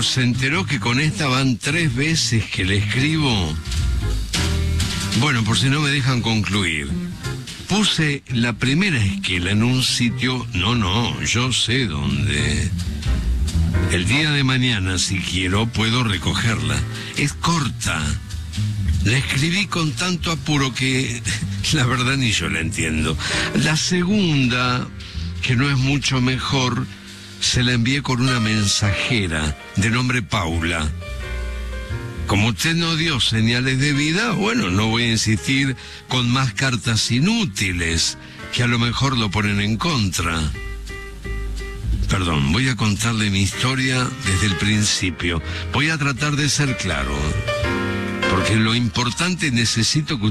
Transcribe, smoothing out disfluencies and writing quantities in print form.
pero se enteró que con esta van 3 veces que le escribo. Bueno, por si no me dejan concluir. Puse la primera esquela en un sitio, yo sé dónde. El día de mañana, si quiero, puedo recogerla. Es corta. La escribí con tanto apuro que la verdad ni yo la entiendo. La segunda, que no es mucho mejor, se la envié con una mensajera de nombre Paula. Como usted no dio señales de vida, bueno, no voy a insistir con más cartas inútiles, que a lo mejor lo ponen en contra. Perdón, voy a contarle mi historia desde el principio. Voy a tratar de ser claro, porque lo importante necesito que